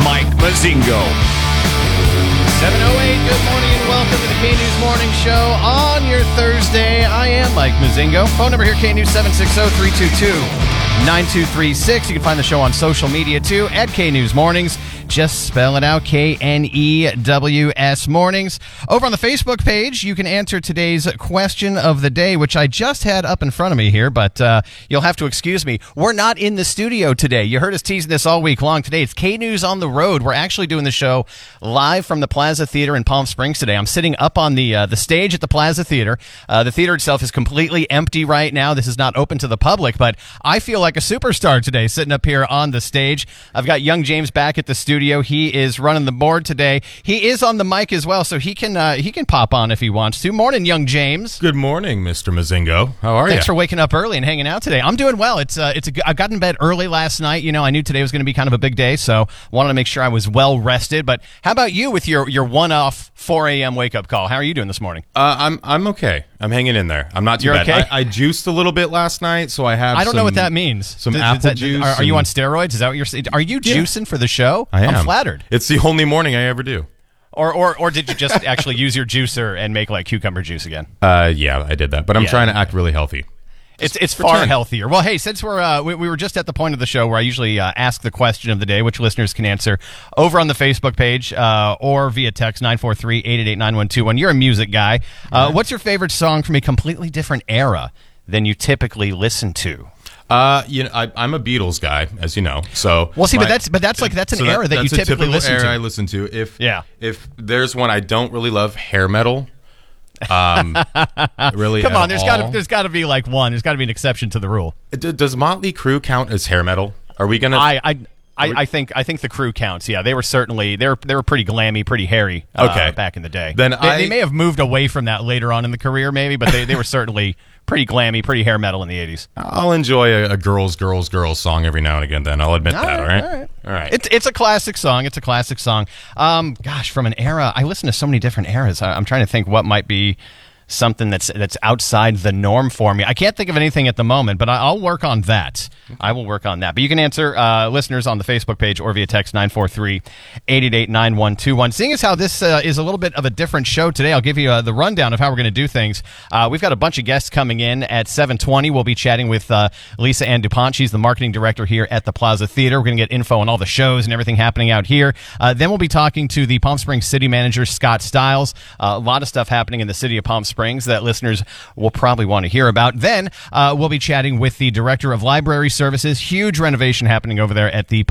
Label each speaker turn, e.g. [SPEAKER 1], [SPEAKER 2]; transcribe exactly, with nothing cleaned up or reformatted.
[SPEAKER 1] Mike Mozingo.
[SPEAKER 2] seven oh eight, good morning and welcome to the K-News Morning Show on your Thursday. I am Mike Mozingo. Phone number here, K-News seven six zero, three two two, nine two three six. You can find the show on social media too, at K-News Mornings. Just spell it out, K N E W S Mornings. Over on the Facebook page, you can answer today's question of the day, which I just had up in front of me here, but uh, you'll have to excuse me. We're not in the studio today. You heard us teasing this all week long. Today, it's K-News on the road. We're actually doing the show live from the Plaza Theater in Palm Springs today. I'm sitting up on the uh, the stage at the Plaza Theater. Uh, the theater itself is completely empty right now. This is not open to the public, but I feel like a superstar today sitting up here on the stage. I've got young James back at the studio. He is running the board today. He is on the mic as well, so he can uh, he can pop on if he wants to. Morning, young James.
[SPEAKER 3] Good morning, Mister Mozingo. How are you?
[SPEAKER 2] Thanks for waking up early and hanging out today. I'm doing well. It's uh, it's a, I got in bed early last night. You know, I knew today was going to be kind of a big day, so wanted to make sure I was well rested. But how about you with your your one-off four a.m. wake-up call? How are you doing this morning?
[SPEAKER 3] Uh, I'm I'm okay. I'm hanging in there. I'm not too
[SPEAKER 2] You're
[SPEAKER 3] bad.
[SPEAKER 2] okay?
[SPEAKER 3] I, I juiced a little bit last night, so I have.
[SPEAKER 2] I don't
[SPEAKER 3] some,
[SPEAKER 2] know what that means.
[SPEAKER 3] Some
[SPEAKER 2] Does-
[SPEAKER 3] apple
[SPEAKER 2] does that-
[SPEAKER 3] juice.
[SPEAKER 2] Are, are you on
[SPEAKER 3] and-
[SPEAKER 2] steroids? Is that what you're saying? Are you
[SPEAKER 3] Yeah.
[SPEAKER 2] juicing for the show?
[SPEAKER 3] I am.
[SPEAKER 2] I'm flattered.
[SPEAKER 3] It's the only morning I ever do.
[SPEAKER 2] Or or or did you just actually use your juicer and make like cucumber juice again?
[SPEAKER 3] Uh, yeah, I did that, but I'm
[SPEAKER 2] Yeah.
[SPEAKER 3] trying to act really healthy.
[SPEAKER 2] It's it's far
[SPEAKER 3] pretend.
[SPEAKER 2] healthier. Well, hey, since we're uh, we, we were just at the point of the show where I usually uh, ask the question of the day, which listeners can answer over on the Facebook page uh, or via text nine four three, eight eight eight, nine one two one. You're a music guy. Uh, what's your favorite song from a completely different era than you typically listen to?
[SPEAKER 3] Uh, you know, I, I'm a Beatles guy, as you know. So
[SPEAKER 2] Well, see,
[SPEAKER 3] my-
[SPEAKER 2] but that's but that's like that's an
[SPEAKER 3] so
[SPEAKER 2] era that,
[SPEAKER 3] that's
[SPEAKER 2] you
[SPEAKER 3] a
[SPEAKER 2] typically
[SPEAKER 3] typical
[SPEAKER 2] listen
[SPEAKER 3] era
[SPEAKER 2] to.
[SPEAKER 3] I listen to. If
[SPEAKER 2] Yeah.
[SPEAKER 3] if there's one I don't really love, hair metal. Um, really.
[SPEAKER 2] Come
[SPEAKER 3] at
[SPEAKER 2] on, there's got to
[SPEAKER 3] all.
[SPEAKER 2] there's got to be like one. There's got to be an exception to the rule.
[SPEAKER 3] D- does Motley Crue count as hair metal? Are we gonna?
[SPEAKER 2] I I. I, I think I think the Crew counts. Yeah, they were certainly they were they were pretty glammy, pretty hairy. Uh,
[SPEAKER 3] Okay.
[SPEAKER 2] back in the day.
[SPEAKER 3] Then
[SPEAKER 2] they,
[SPEAKER 3] I-
[SPEAKER 2] they may have moved away from that later on in the career, maybe, but they, they were certainly pretty glammy, pretty hair metal in the eighties.
[SPEAKER 3] I'll enjoy a, a girls, girls, girls song every now and again. Then I'll admit that. All right,
[SPEAKER 2] all right.
[SPEAKER 3] all right.
[SPEAKER 2] It's it's a classic song. It's a classic song. Um, gosh, from an era, I listen to so many different eras. I, I'm trying to think what might be something that's that's outside the norm for me. I can't think of anything at the moment, but I, I'll work on that. I will work on that. But you can answer uh, listeners on the Facebook page or via text nine four three, eight eight eight, nine one two one. Seeing as how this uh, is a little bit of a different show today, I'll give you uh, the rundown of how we're going to do things. Uh, we've got a bunch of guests coming in at seven twenty. We'll be chatting with uh, Lisa Ann DuPont. She's the marketing director here at the Plaza Theater. We're going to get info on all the shows and everything happening out here. Uh, then we'll be talking to the Palm Springs city manager, Scott Stiles. Uh, a lot of stuff happening in the city of Palm Springs that listeners will probably want to hear about. Then uh, we'll be chatting with the director of library services. Huge renovation happening over there at the